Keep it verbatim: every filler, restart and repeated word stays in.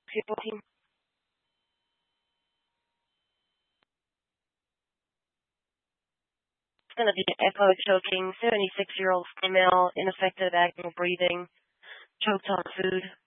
People team. It's going to be echo choking, seventy-six-year-old female, ineffective vaginal breathing, choked on food.